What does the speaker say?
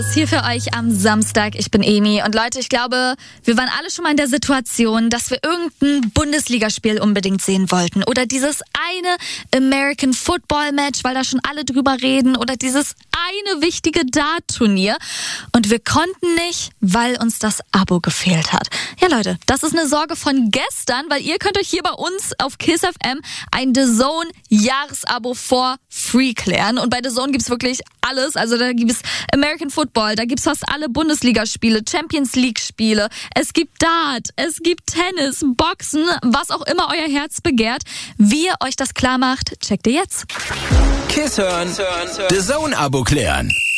Kiss hier für euch am Samstag. Ich bin Emi und Leute, ich glaube, wir waren alle schon mal in der Situation, dass wir irgendein Bundesligaspiel unbedingt sehen wollten oder dieses eine American Football Match, weil da schon alle drüber reden, oder dieses eine wichtige Dart-Turnier, und wir konnten nicht, weil uns das Abo gefehlt hat. Ja Leute, das ist eine Sorge von gestern, weil ihr könnt euch hier bei uns auf Kiss FM ein DAZN Jahresabo for free klären, und bei DAZN gibt's wirklich alles. Also da gibt es American Football, da gibt's fast alle Bundesligaspiele, Champions League Spiele, es gibt Dart, es gibt Tennis, Boxen, was auch immer euer Herz begehrt. Wie ihr euch das klar macht, checkt ihr jetzt. Kiss hören, DAZN Abo klären.